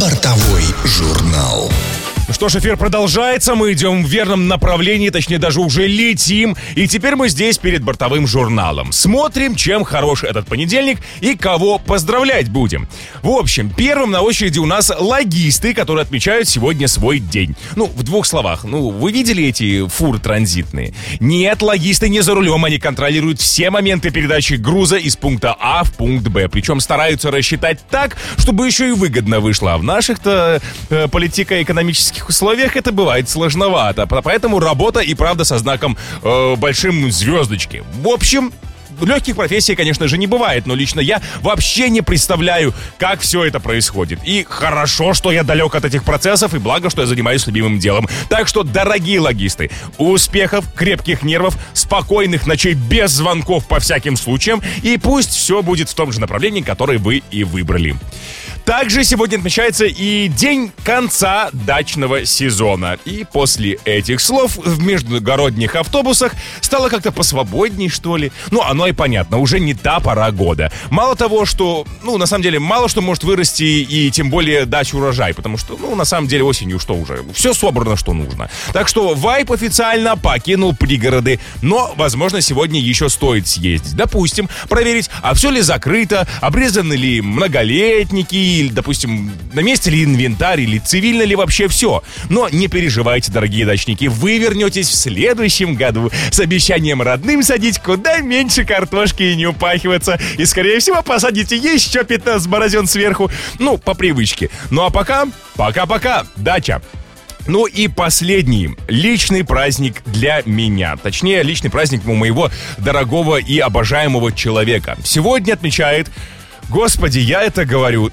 Бортовой журнал. Ну что ж, эфир продолжается, мы идем в верном направлении, точнее даже уже летим. И теперь мы здесь перед бортовым журналом. Смотрим, чем хорош этот понедельник и кого поздравлять будем. В общем, первым на очереди у нас логисты, которые отмечают сегодня свой день. Ну, в двух словах, вы видели эти фуры транзитные? Нет, логисты не за рулем, они контролируют все моменты передачи груза из пункта А в пункт Б. Причем стараются рассчитать так, чтобы еще и выгодно вышло. А в наших-то политико-экономических условиях это бывает сложновато. Поэтому работа и правда со знаком большим звездочки. В общем, легких профессий, конечно же, не бывает, но лично я вообще не представляю, как все это происходит. И хорошо, что я далек от этих процессов, и благо, что я занимаюсь любимым делом. Так что, дорогие логисты, успехов, крепких нервов, спокойных ночей без звонков по всяким случаям, и пусть все будет в том же направлении, которое вы и выбрали. Также сегодня отмечается и день конца дачного сезона. И после этих слов в междугородних автобусах стало как-то посвободней, что ли. Оно и понятно, уже не та пора года. Мало того, что, на самом деле, мало что может вырасти и тем более дать урожай. Потому что, на самом деле, осенью что уже? Все собрано, что нужно. Так что Вайп официально покинул пригороды. Но, возможно, сегодня еще стоит съездить. Допустим, проверить, а все ли закрыто, обрезаны ли многолетники, или, допустим, на месте ли инвентарь, или цивильно ли вообще все. Но не переживайте, дорогие дачники, вы вернетесь в следующем году с обещанием родным садить куда меньше картошки и не упахиваться. И, скорее всего, посадите еще 15 борозен сверху. По привычке. А пока, дача. И последний личный праздник для меня. Точнее, личный праздник у моего дорогого и обожаемого человека. Сегодня отмечает... Господи, я это говорю,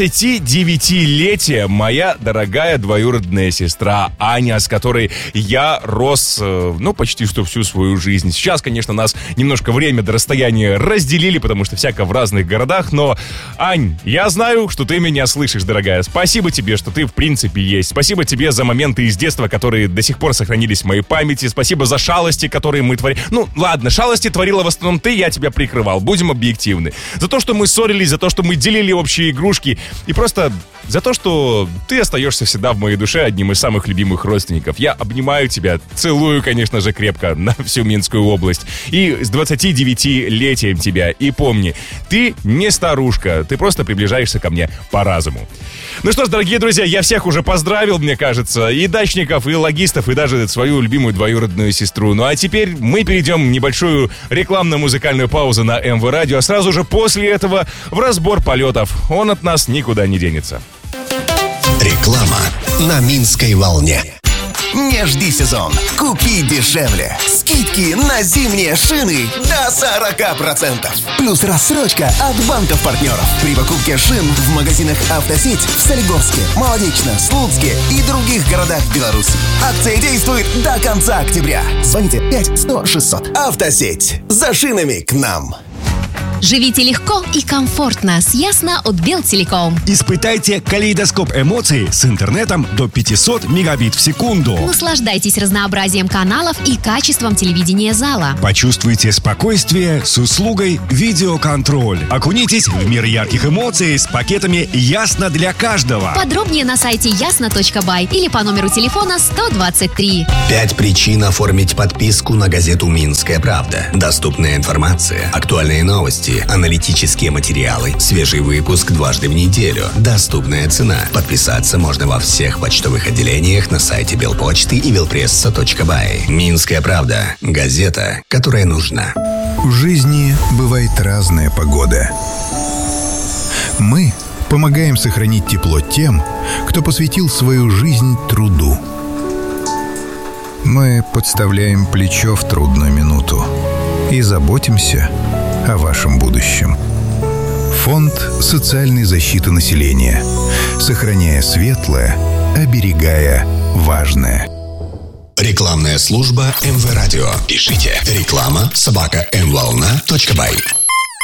29-летие моя дорогая двоюродная сестра Аня, с которой я рос, почти что всю свою жизнь. Сейчас, конечно, нас немножко время до расстояния разделили, потому что всяко в разных городах, но, Ань, я знаю, что ты меня слышишь, дорогая. Спасибо тебе, что ты в принципе есть. Спасибо тебе за моменты из детства, которые до сих пор сохранились в моей памяти. Спасибо за шалости, которые мы творили. Ладно, шалости творила в основном ты, я тебя прикрывал. Будем объективны. За то, что мы ссорились, за то, что мы делили общие игрушки, и просто за то, что ты остаешься всегда в моей душе одним из самых любимых родственников. Я обнимаю тебя, целую, конечно же, крепко на всю Минскую область. И с 29-летием тебя. И помни, ты не старушка, ты просто приближаешься ко мне по разуму. Ну что ж, дорогие друзья, я всех уже поздравил, мне кажется, и дачников, и логистов, и даже свою любимую двоюродную сестру. А теперь мы перейдем в небольшую рекламно-музыкальную паузу на МВ Радио, а сразу же после этого в разбор полетов. Он от нас никуда не денется. Реклама на Минской волне. Не жди сезон. Купи дешевле. Скидки на зимние шины до 40%. Плюс рассрочка от банков-партнеров. При покупке шин в магазинах «Автосеть» в Солигорске, Молодечно, Слуцке и других городах Беларуси. Акция действует до конца октября. Звоните 5-100-600. «Автосеть». За шинами к нам. Живите легко и комфортно с Ясно от Белтелеком. Испытайте калейдоскоп эмоций с интернетом до 500 мегабит в секунду. Наслаждайтесь разнообразием каналов и качеством телевидения зала. Почувствуйте спокойствие с услугой видеоконтроль. Окунитесь в мир ярких эмоций с пакетами «Ясно для каждого». Подробнее на сайте ясно.бай или по номеру телефона 123. 5 причин оформить подписку на газету «Минская правда». Доступная информация, актуальные новости, аналитические материалы, свежий выпуск дважды в неделю, доступная цена. Подписаться можно во всех почтовых отделениях на сайте Белпочты и белпресса.бай. «Минская правда» – газета, которая нужна. В жизни бывает разная погода. Мы помогаем сохранить тепло тем, кто посвятил свою жизнь труду. Мы подставляем плечо в трудную минуту и заботимся о вашем будущем. Фонд социальной защиты населения. Сохраняя светлое, оберегая важное. Рекламная служба МВ Радио. Пишите реклама@mvolna.by.